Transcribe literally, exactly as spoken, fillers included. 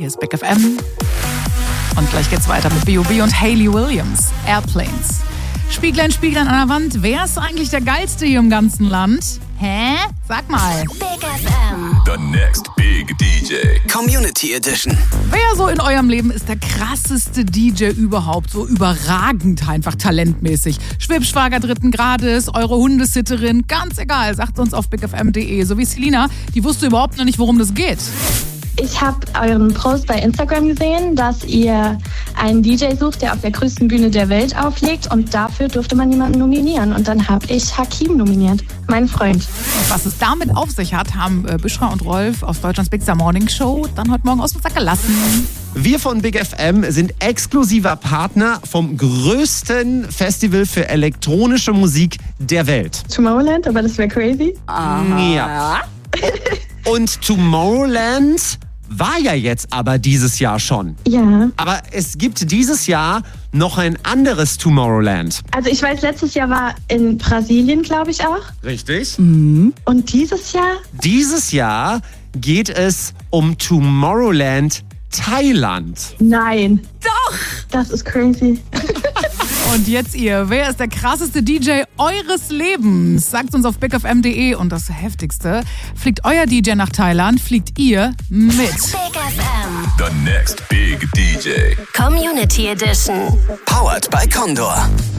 Hier ist Big F M. Und gleich geht's weiter mit B O B und Hayley Williams. Airplanes. Spieglein, Spieglein an der Wand. Wer ist eigentlich der Geilste hier im ganzen Land? Hä? Sag mal. Big F M. The next big D J. Community Edition. Wer so in eurem Leben ist der krasseste D J überhaupt? So überragend einfach talentmäßig. Schwibschwager dritten Grades, eure Hundesitterin, ganz egal. Sagt uns auf big f m punkt d e. So wie Selina, die wusste überhaupt noch nicht, worum das geht. Ich habe euren Post bei Instagram gesehen, dass ihr einen D J sucht, der auf der größten Bühne der Welt auflegt, und dafür durfte man jemanden nominieren. Und dann habe ich Hakim nominiert, meinen Freund. Und was es damit auf sich hat, haben äh, Bishra und Rolf aus Deutschlands Big Star Morning Show dann heute Morgen aus dem Sack gelassen. Wir von Big F M sind exklusiver Partner vom größten Festival für elektronische Musik der Welt. Tomorrowland, aber das wäre crazy. Ja. Und Tomorrowland war ja jetzt aber dieses Jahr schon. Ja. Aber es gibt dieses Jahr noch ein anderes Tomorrowland. Also ich weiß, letztes Jahr war in Brasilien, glaube ich auch. Richtig. Und dieses Jahr? Dieses Jahr geht es um Tomorrowland Thailand. Nein. Doch! Das ist crazy. Und jetzt ihr, wer ist der krasseste D J eures Lebens? Sagt uns auf big f m punkt d e. Und das Heftigste, fliegt euer D J nach Thailand, fliegt ihr mit. Big F M. The next big D J. Community Edition. Powered by Condor.